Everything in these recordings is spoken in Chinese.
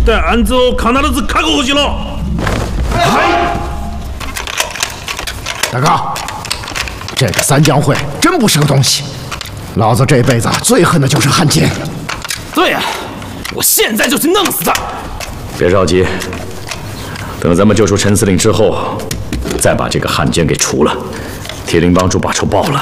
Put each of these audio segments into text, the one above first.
対安全を必ず確保しろ。 大哥，这个三江会真不是个东西。老子这辈子最恨的就是汉奸。 对呀，我现在就去弄死他。 别着急，等咱们救出陈司令之后，再把这个汉奸给除了。铁林帮主把仇报了。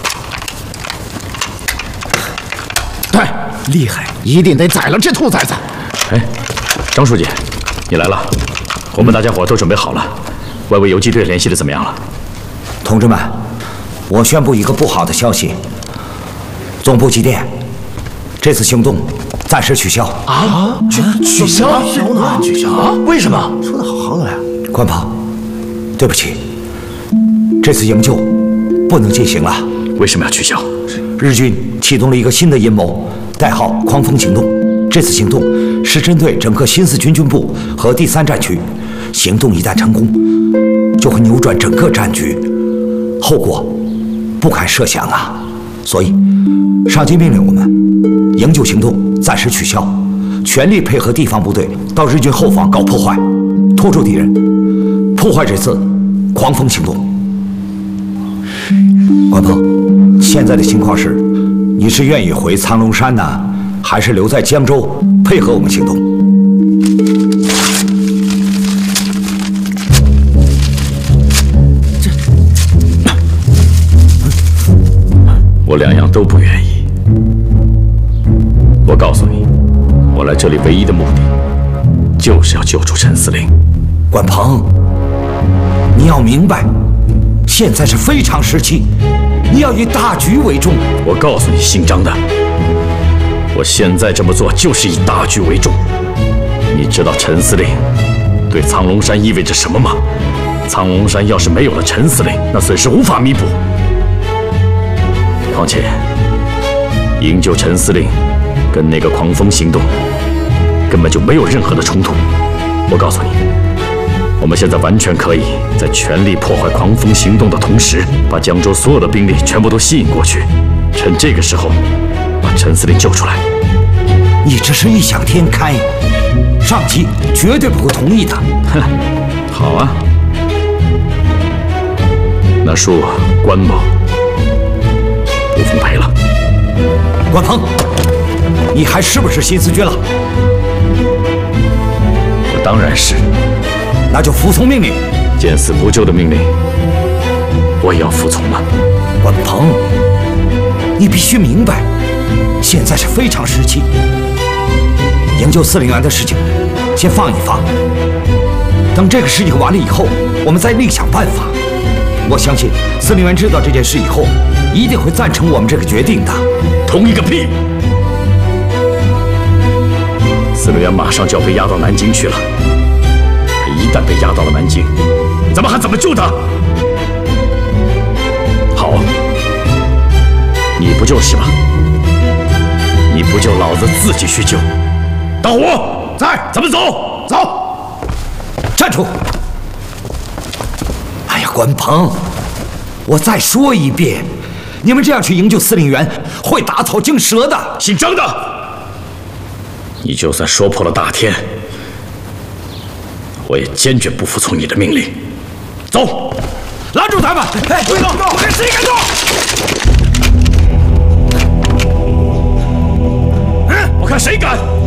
对，厉害，一定得宰了这兔崽子。 哎，张书记，你来了，我们大家伙都准备好了。外围游击队联系的怎么样了？ 同志们，我宣布一个不好的消息：总部急电，这次行动暂时取消。 啊？取消？取消？为什么？说的好好的呀。 关鹏，对不起，这次营救不能进行了。 为什么要取消？ 日军启动了一个新的阴谋，代号“狂风行动”。这次行动是针对整个新四军军部和第3战区。行动一旦成功，就会扭转整个战局，后果不堪设想啊！所以，上级命令我们营救行动暂时取消，全力配合地方部队到日军后方搞破坏，拖住敌人，破坏这次狂风行动。关鹏，现在的情况是，你是愿意回苍龙山呢，还是留在江州配合我们行动？ 我两样都不愿意。我告诉你，我来这里唯一的目的，就是要救出陈司令。 关鹏，你要明白，现在是非常时期，你要以大局为重。 我告诉你，姓张的，我现在这么做就是以大局为重。你知道陈司令对苍龙山意味着什么吗？苍龙山要是没有了陈司令，那损失无法弥补。况且，营救陈司令跟那个狂风行动根本就没有任何的冲突。我告诉你，我们现在完全可以在全力破坏狂风行动的同时，把江州所有的兵力全部都吸引过去，趁这个时候把陈司令救出来。 你这是异想天开，上级绝对不会同意的。 哼，好啊，那恕关某不奉陪了。 关鹏，你还是不是新四军了？ 我当然是。 那就服从命令。 见死不救的命令，我也要服从吗？ 关鹏，你必须明白，现在是非常时期。营救司令员的事情，先放一放。等这个事情完了以后，我们再另想办法。我相信司令员知道这件事以后，一定会赞成我们这个决定的。 同意个屁！司令员马上就要被押到南京去了，他一旦被押到了南京，咱们还怎么救他？好，你不就是吗？你不救，老子自己去救。大虎在，咱们走，走！ 站住！哎呀，关鹏，我再说一遍，你们这样去营救司令员，会打草惊蛇的。 姓张的，你就算说破了大天，我也坚决不服从你的命令。走！ 拦住他们！哎，别动！谁敢动？ 我看谁敢！